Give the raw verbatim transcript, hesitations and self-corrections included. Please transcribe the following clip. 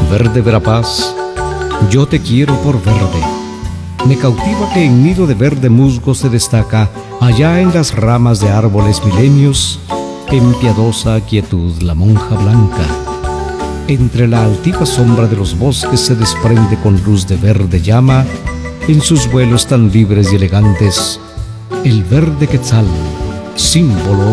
Verde Verapaz, yo te quiero por verde. Me cautiva que en nido de verde musgo se destaca, allá en las ramas de árboles milenios, en piadosa quietud la monja blanca. Entre la altiva sombra de los bosques se desprende con luz de verde llama, en sus vuelos tan libres y elegantes, el verde quetzal, símbolo